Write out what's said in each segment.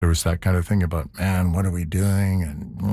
There was that kind of thing about, man, what are we doing?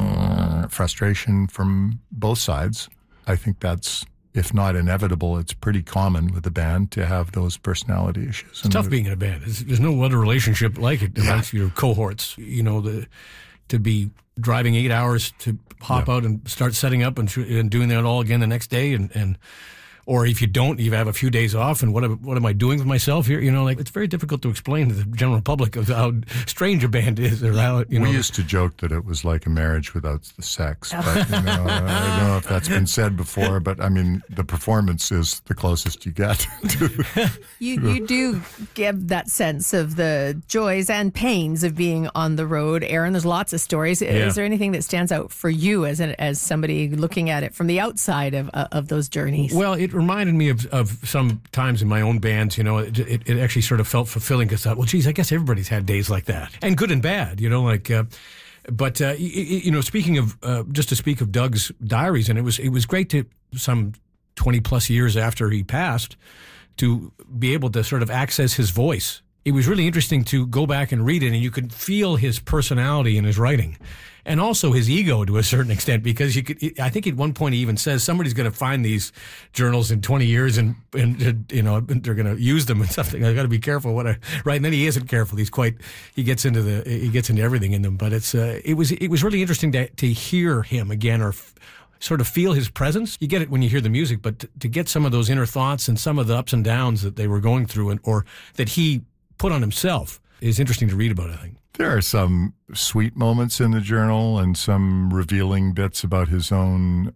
And frustration from both sides. I think that's, if not inevitable, it's pretty common with a band to have those personality issues. It's tough being in a band. There's no other relationship like it amongst your cohorts. You know, to be driving 8 hours to hop out and start setting up and doing that all again the next day, and or if you don't, you have a few days off, and what am I doing with myself here? You know, like, it's very difficult to explain to the general public of how strange a band is, or how, you know. We used to joke that it was like a marriage without the sex, but, you know, I don't know if that's been said before, but I mean, the performance is the closest you get to. You do give that sense of the joys and pains of being on the road, Aaron. There's lots of stories. Yeah. Is there anything that stands out for you as somebody looking at it from the outside of those journeys? Well, it reminded me of some times in my own bands. You know, it actually sort of felt fulfilling, because I thought, well, geez, I guess everybody's had days like that, and good and bad, you know, like, but you know, speaking of, just to speak of Doug's diaries, and it was great to, some 20 plus years after he passed, to be able to sort of access his voice. It was really interesting to go back and read it, and you could feel his personality in his writing, and also his ego to a certain extent, because I think at one point he even says somebody's going to find these journals in 20 years and you know, they're going to use them and something. I got to be careful what I write. And then he isn't careful. He gets into everything in them. But it was really interesting to hear him again, or sort of feel his presence. You get it when you hear the music, but to get some of those inner thoughts and some of the ups and downs that they were going through, or that he put on himself, is interesting to read about, I think. There are some sweet moments in the journal and some revealing bits about his own,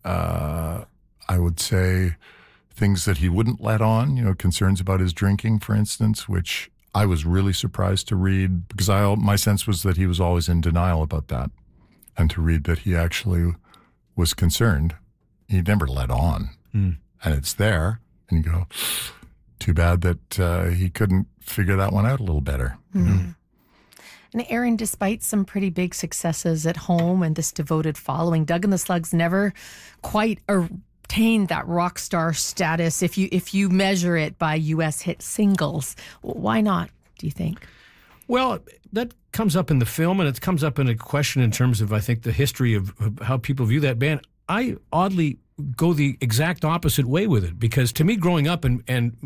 I would say, things that he wouldn't let on, you know, concerns about his drinking, for instance, which I was really surprised to read, because my sense was that he was always in denial about that. And to read that he actually was concerned, he never let on. And it's there, and you go, too bad that he couldn't figure that one out a little better. You know? And Aaron, despite some pretty big successes at home and this devoted following, Doug and the Slugs never quite attained that rock star status if you measure it by U.S. hit singles. Why not, do you think? Well, that comes up in the film, and it comes up in a question in terms of, I think, the history of how people view that band. I oddly go the exact opposite way with it, because to me, growing up and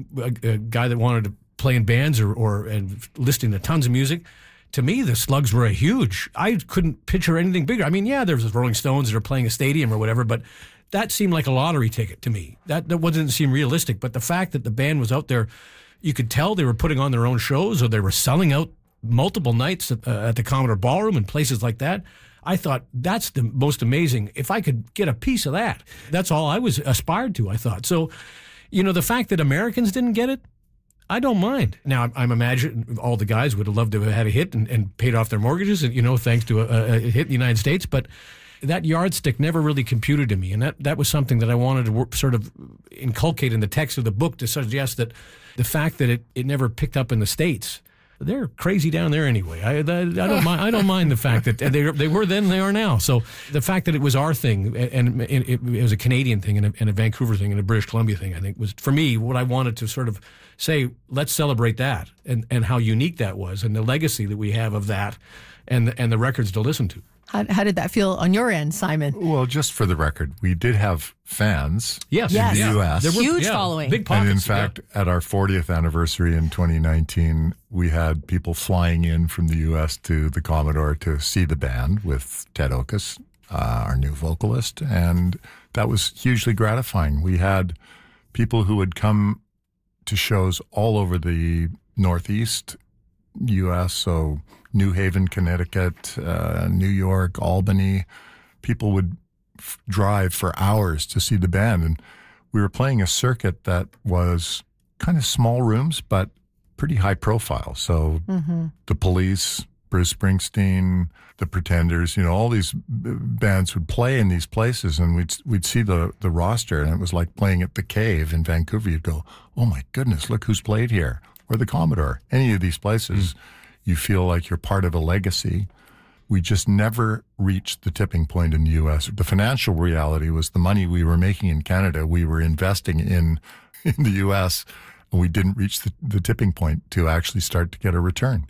a guy that wanted to play in bands and listening to tons of music, to me, the Slugs were I couldn't picture anything bigger. I mean, yeah, there was the Rolling Stones that are playing a stadium or whatever, but that seemed like a lottery ticket to me. That didn't seem realistic. But the fact that the band was out there, you could tell they were putting on their own shows, or they were selling out multiple nights at the Commodore Ballroom and places like that. I thought, that's the most amazing. If I could get a piece of that, that's all I was aspired to, I thought. So, you know, the fact that Americans didn't get it, I don't mind. Now, I'm imagining all the guys would have loved to have had a hit and paid off their mortgages, and, you know, thanks to a hit in the United States. But that yardstick never really computed to me. And that was something that I wanted to sort of inculcate in the text of the book, to suggest that the fact that it never picked up in the States, they're crazy down there anyway. I don't mind the fact that they were then, they are now. So the fact that it was our thing, and it was a Canadian thing and a Vancouver thing and a British Columbia thing, I think was, for me, what I wanted to sort of say, let's celebrate that and how unique that was, and the legacy that we have of that, and the records to listen to. How did that feel on your end, Simon? Well, just for the record, we did have fans in the U.S. There were huge following. Big pockets. And in fact, at our 40th anniversary in 2019, we had people flying in from the U.S. to the Commodore to see the band with Ted Okus, our new vocalist, and that was hugely gratifying. We had people who would come to shows all over the Northeast U.S., so New Haven, Connecticut, New York, Albany. People would drive for hours to see the band. And we were playing a circuit that was kind of small rooms, but pretty high profile. So the Police, Bruce Springsteen, the Pretenders, you know, all these bands would play in these places, and we'd see the roster, and it was like playing at the Cave in Vancouver. You'd go, oh my goodness, look who's played here. Or the Commodore. Any of these places, you feel like you're part of a legacy. We just never reached the tipping point in the U.S. The financial reality was the money we were making in Canada, we were investing in the U.S., and we didn't reach the tipping point to actually start to get a return.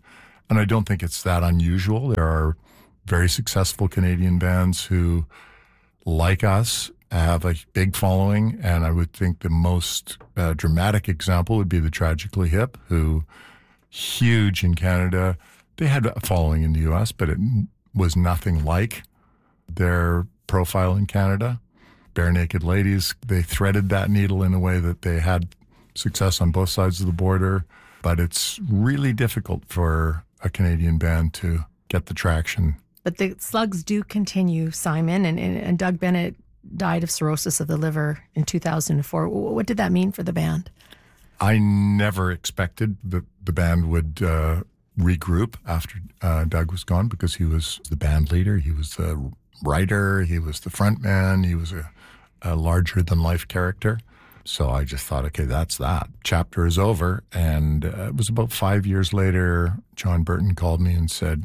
And I don't think it's that unusual. There are very successful Canadian bands who, like us, have a big following. And I would think the most dramatic example would be the Tragically Hip, who, huge in Canada. They had a following in the U.S., but it was nothing like their profile in Canada. Bare Naked Ladies, they threaded that needle in a way that they had success on both sides of the border. But it's really difficult for a Canadian band to get the traction. But the Slugs do continue, Simon, and Doug Bennett died of cirrhosis of the liver in 2004. What did that mean for the band? I never expected that the band would regroup after Doug was gone, because he was the band leader, he was the writer, he was the front man, he was a larger-than-life character. So I just thought, okay, that's that. Chapter is over. And it was about 5 years later, John Burton called me and said,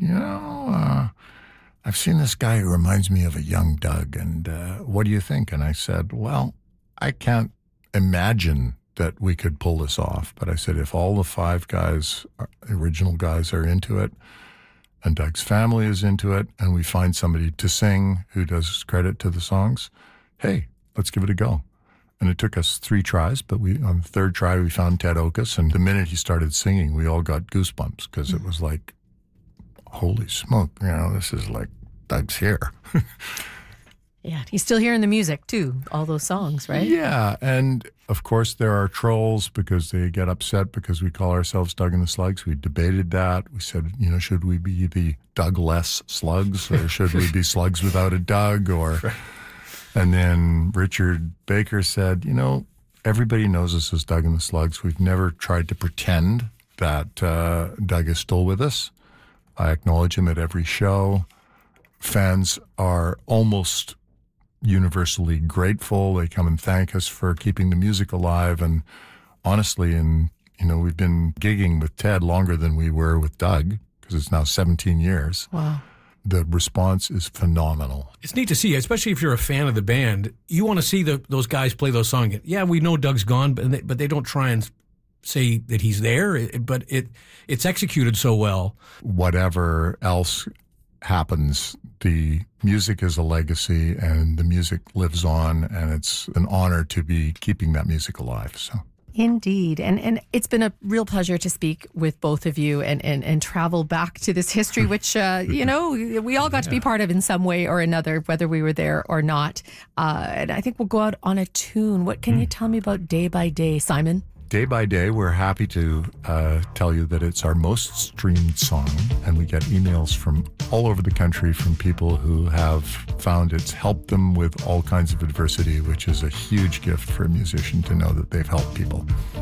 I've seen this guy who reminds me of a young Doug, and what do you think? And I said, well, I can't imagine that we could pull this off. But I said, if all the 5 guys, original guys, are into it, and Doug's family is into it, and we find somebody to sing who does credit to the songs, hey, let's give it a go. And it took us 3 tries, but on the 3rd try, we found Ted Okus. And the minute he started singing, we all got goosebumps, because it was like, holy smoke, this is like Doug's here. Yeah, he's still hearing the music too, all those songs, right? Yeah, and of course there are trolls because they get upset because we call ourselves Doug and the Slugs. We debated that. We said, should we be the Doug-less Slugs, or should we be Slugs without a Doug? And then Richard Baker said, everybody knows us as Doug and the Slugs. We've never tried to pretend that Doug is still with us. I acknowledge him at every show. Fans are almost universally grateful. They come and thank us for keeping the music alive. And honestly, we've been gigging with Ted longer than we were with Doug, because it's now 17 years. Wow. The response is phenomenal. It's neat to see, especially if you're a fan of the band. You want to see those guys play those songs. Yeah, we know Doug's gone, but they don't try and say that he's there. But it's executed so well. Whatever else happens, the music is a legacy, and the music lives on, and it's an honor to be keeping that music alive. So. Indeed. And it's been a real pleasure to speak with both of you and travel back to this history, which, we all got to be part of in some way or another, whether we were there or not. And I think we'll go out on a tune. What can you tell me about Day by Day, Simon? Day by Day, we're happy to tell you that it's our most streamed song, and we get emails from all over the country from people who have found it's helped them with all kinds of adversity, which is a huge gift for a musician to know that they've helped people.